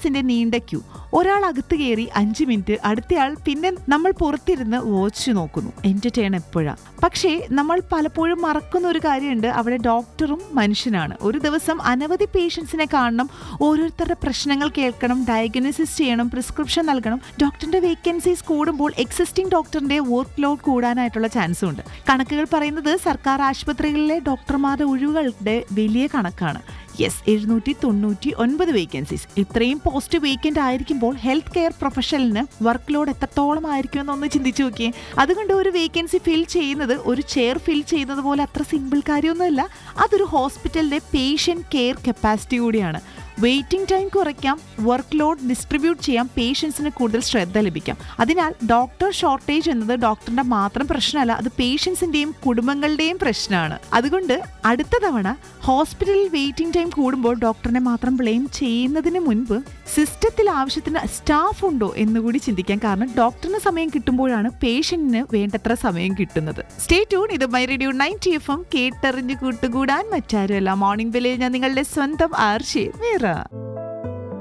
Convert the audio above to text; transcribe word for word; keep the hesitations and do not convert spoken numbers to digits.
പേഷ്യൻസിന്റെ നീണ്ട ക്യൂ. ഒരാൾ അകത്ത് കയറി അഞ്ച് മിനിറ്റ്, അടുത്തയാൾ പിന്നെ നമ്മൾ പുറത്തിരുന്ന് വാച്ച് നോക്കുന്നു. എന്റെ ടേൺ എപ്പോഴാ? പക്ഷേ നമ്മൾ പലപ്പോഴും മറക്കുന്ന ഒരു കാര്യമുണ്ട്, അവിടെ ഡോക്ടറും മനുഷ്യനാണ്. ഒരു ദിവസം അനവധി പേഷ്യൻസിനെ കാണണം, ഓരോരുത്തരുടെ പ്രശ്നങ്ങൾ കേൾക്കണം, ഡയഗ്നോസിസ് ചെയ്യണം, പ്രിസ്ക്രിപ്ഷൻ നൽകണം. ഡോക്ടറിന്റെ വേക്കൻസീസ് കൂടുമ്പോൾ എക്സിസ്റ്റിംഗ് ഡോക്ടറിന്റെ വർക്ക് ലോഡ് കൂടാനായിട്ടുള്ള ചാൻസും ഉണ്ട്. കണക്കുകൾ പറയുന്നത് സർക്കാർ ആശുപത്രികളിലെ ഡോക്ടർമാരുടെ ഒഴിവുകളുടെ വലിയ കണക്കാണ്. യെസ്, എഴുന്നൂറ്റി തൊണ്ണൂറ്റി ഒൻപത് വേക്കൻസീസ്. ഇത്രയും പോസ്റ്റ് വേക്കൻ്റ് ആയിരിക്കുമ്പോൾ ഹെൽത്ത് കെയർ പ്രൊഫഷണലിന് വർക്ക് ലോഡ് എത്രത്തോളം ആയിരിക്കുമെന്നൊന്ന് ചിന്തിച്ചു നോക്കിയേ. അതുകൊണ്ട് ഒരു വേക്കൻസി ഫിൽ ചെയ്യുന്നത് ഒരു ചെയർ ഫിൽ ചെയ്യുന്നത് പോലെ അത്ര സിമ്പിൾ കാര്യമൊന്നുമല്ല. അതൊരു ഹോസ്പിറ്റലിന്റെ പേഷ്യൻ്റ് കെയർ കപ്പാസിറ്റി കൂടിയാണ്. വെയിറ്റിംഗ് ടൈം കുറയ്ക്കാം, വർക്ക് ലോഡ് ഡിസ്ട്രിബ്യൂട്ട് ചെയ്യാം, പേഷ്യൻസിന് കൂടുതൽ ശ്രദ്ധ ലഭിക്കാം. അതിനാൽ ഡോക്ടർ ഷോർട്ടേജ് എന്നത് ഡോക്ടറിന്റെ മാത്രം പ്രശ്നമല്ല, അത് പേഷ്യൻസിന്റെയും കുടുംബങ്ങളുടെയും പ്രശ്നമാണ്. അതുകൊണ്ട് അടുത്ത തവണ ഹോസ്പിറ്റലിൽ വെയിറ്റിംഗ് ടൈം കൂടുമ്പോൾ ഡോക്ടറിനെ മാത്രം ബ്ലെയിം ചെയ്യുന്നതിന് മുൻപ് സിസ്റ്റത്തിൽ ആവശ്യത്തിന് സ്റ്റാഫ് ഉണ്ടോ എന്നുകൂടി ചിന്തിക്കാം. കാരണം ഡോക്ടറിന് സമയം കിട്ടുമ്പോഴാണ് പേഷ്യന്റിന് വേണ്ടത്ര സമയം കിട്ടുന്നത്. Stay tune. ഇത് my radio ninety F M, കേട്ടറിഞ്ഞ് കൂട്ടുകൂടാൻ മറ്റാരുമല്ല. മോർണിംഗ് ബെല്ലിൽ ഞാൻ നിങ്ങളുടെ സ്വന്തം ആർഷേ മീറ.